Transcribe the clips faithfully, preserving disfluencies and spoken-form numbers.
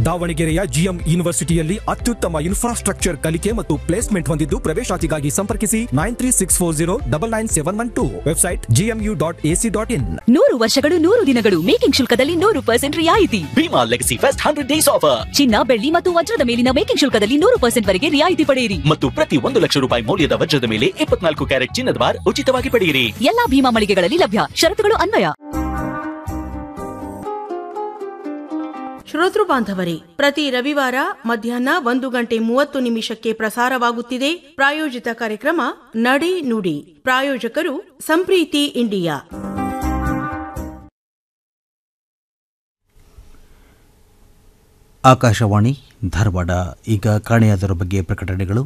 ದಾವಣಗೆರೆಯ ಜಿಎಂ ಯೂನಿವರ್ಸಿಟಿಯಲ್ಲಿ ಅತ್ಯುತ್ತಮ ಇನ್ಫ್ರಾಸ್ಟ್ರಕ್ಚರ್ ಕಲಿಕೆ ಮತ್ತು ಪ್ಲೇಸ್ಮೆಂಟ್ ಹೊಂದಿದ್ದು ಪ್ರವೇಶಾತಿಗಾಗಿ ಸಂಪರ್ಕಿಸಿ nine three six four zero double nine seven one to website GMU dot AC dot in. ನೂರು ವರ್ಷಗಳು ನೂರು ದಿನಗಳು ಮೇಕಿಂಗ್ ಶುಲ್ಕದಲ್ಲಿ ನೂರು ಪರ್ಸೆಂಟ್ ರಿಯಾಯಿತಿ. Bima legacy fest hundred days offer. ಚಿನ್ನ, ಬೆಳ್ಳಿ ಮತ್ತು ವಜ್ರದ ಮೇಲಿನ ಮೇಕಿಂಗ್ ಶುಲ್ಕದಲ್ಲಿ ನೂರು ಪರ್ಸೆಂಟ್ ವರೆಗೆ ರಿಯಾಯಿತಿ ಪಡೆಯಿರಿ ಮತ್ತು ಪ್ರತಿ ಒಂದು ಲಕ್ಷ ರೂಪಾಯಿ ಮೌಲ್ಯದ ವಜ್ರದ ಮೇಲೆ ಇಪ್ಪತ್ನಾಲ್ಕು ಕ್ಯಾರೆಟ್ ಚಿನ್ನದ ಬಾರ್ ಉಚಿತವಾಗಿ ಪಡೆಯಿರಿ. ಎಲ್ಲಾ ಭೀಮಾ ಮಳಿಗೆಗಳಲ್ಲಿ ಲಭ್ಯ. ಷರತ್ತುಗಳು ಅನ್ವಯ. ಶ್ರೋತೃ ಬಾಂಧವರೇ, ಪ್ರತಿ ರವಿವಾರ ಮಧ್ಯಾಹ್ನ ಒಂದು ಗಂಟೆ ಮೂವತ್ತು ನಿಮಿಷಕ್ಕೆ ಪ್ರಸಾರವಾಗುತ್ತಿದೆ ಪ್ರಾಯೋಜಿತ ಕಾರ್ಯಕ್ರಮ ನಡೆ ನುಡಿ. ಪ್ರಾಯೋಜಕರು ಸಂಪ್ರೀತಿ ಇಂಡಿಯಾ. ಆಕಾಶವಾಣಿ ಧಾರವಾಡ. ಈಗ ಕಾಣೆಯಾದರ ಬಗ್ಗೆ ಪ್ರಕಟಣೆಗಳು.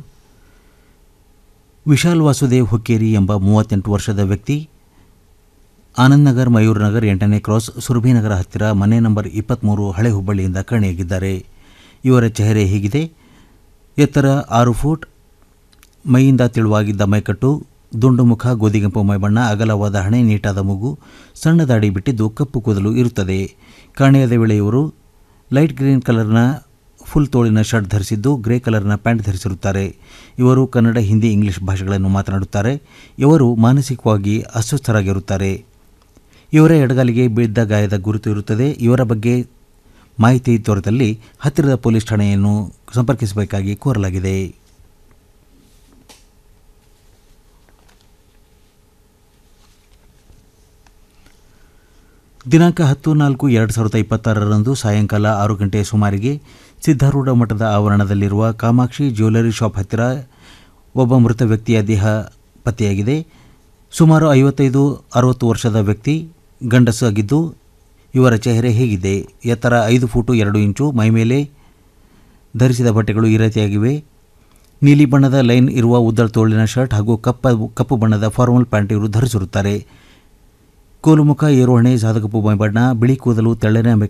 ವಿಶಾಲ್ ವಾಸುದೇವ್ ಹುಕ್ಕೇರಿ ಎಂಬ ಮೂವತ್ತೆಂಟು ವರ್ಷದ ವ್ಯಕ್ತಿ ಆನಂದನಗರ್ ಮಯೂರ್ನಗರ್ ಎಂಟನೇ ಕ್ರಾಸ್ ಸುರಭಿನಗರ ಹತ್ತಿರ ಮನೆ ನಂಬರ್ ಇಪ್ಪತ್ತ್ಮೂರು ಹಳೆ ಹುಬ್ಬಳ್ಳಿಯಿಂದ ಕಾಣೆಯಾಗಿದ್ದಾರೆ. ಇವರ ಚೆಹರೆ ಹೀಗಿದೆ: ಎತ್ತರ ಆರು ಫೂಟ್, ಮೈಯಿಂದ ತೆಳುವಾಗಿದ್ದ ಮೈಕಟ್ಟು, ದುಂಡು ಮುಖ, ಗೋಧಿಗೆಂಪು ಮೈಬಣ್ಣ, ಅಗಲವಾದ ಹಣೆ, ನೀಟಾದ ಮೂಗು, ಸಣ್ಣ ದಾಡಿ ಬಿಟ್ಟಿದ್ದು ಕಪ್ಪು ಕೂದಲು ಇರುತ್ತದೆ. ಕಾಣೆಯಾದ ವೇಳೆ ಇವರು ಲೈಟ್ ಗ್ರೀನ್ ಕಲರ್ನ ಫುಲ್ ತೋಳಿನ ಶರ್ಟ್ ಧರಿಸಿದ್ದು ಗ್ರೇ ಕಲರ್ನ ಪ್ಯಾಂಟ್ ಧರಿಸಿರುತ್ತಾರೆ. ಇವರು ಕನ್ನಡ, ಹಿಂದಿ, ಇಂಗ್ಲಿಷ್ ಭಾಷೆಗಳನ್ನು ಮಾತನಾಡುತ್ತಾರೆ. ಇವರು ಮಾನಸಿಕವಾಗಿ ಅಸ್ವಸ್ಥರಾಗಿರುತ್ತಾರೆ. ಇವರ ಎಡಗಾಲಿಗೆ ಬಿದ್ದ ಗಾಯದ ಗುರುತು ಇರುತ್ತದೆ. ಇವರ ಬಗ್ಗೆ ಮಾಹಿತಿ ದೊರೆತಲ್ಲಿ ಹತ್ತಿರದ ಪೊಲೀಸ್ ಠಾಣೆಯನ್ನು ಸಂಪರ್ಕಿಸಬೇಕಾಗಿ ಕೋರಲಾಗಿದೆ. ದಿನಾಂಕ ಹತ್ತು ನಾಲ್ಕು ಎರಡು ಸಾವಿರದ ಇಪ್ಪತ್ತಾರರಂದು ಸಾಯಂಕಾಲ ಆರು ಗಂಟೆಯ ಸುಮಾರಿಗೆ ಸಿದ್ಧಾರೂಢ ಮಠದ ಆವರಣದಲ್ಲಿರುವ ಕಾಮಾಕ್ಷಿ ಜ್ಯುವೆಲರಿ ಶಾಪ್ ಹತ್ತಿರ ಒಬ್ಬ ಮೃತ ವ್ಯಕ್ತಿಯ ದೇಹ ಪತ್ತೆಯಾಗಿದೆ. ಸುಮಾರು ಐವತ್ತೈದು ಅರವತ್ತು ವರ್ಷದ ವ್ಯಕ್ತಿ ಗಂಡಸಾಗಿದ್ದು ಇವರ ಚೆಹರೆ ಹೇಗಿದೆ: ಎತ್ತರ ಐದು ಫೂಟು ಎರಡು ಇಂಚು, ಮೈಮೇಲೆ ಧರಿಸಿದ ಬಟ್ಟೆಗಳು ಈ ರೀತಿಯಾಗಿವೆ: ನೀಲಿ ಬಣ್ಣದ ಲೈನ್ ಇರುವ ಉದ್ದ ತೋಳಿನ ಶರ್ಟ್ ಹಾಗೂ ಕಪ್ಪ ಕಪ್ಪು ಬಣ್ಣದ ಫಾರ್ಮಲ್ ಪ್ಯಾಂಟ್ ಇವರು ಧರಿಸಿರುತ್ತಾರೆ. ಕೋಲುಮುಖ, ಏರುಹಣೆ, ಸಾದಕಪ್ಪು ಮೈಬಣ್ಣ, ಬಿಳಿ ಕೂದಲು, ತೆಳ್ಳನೆ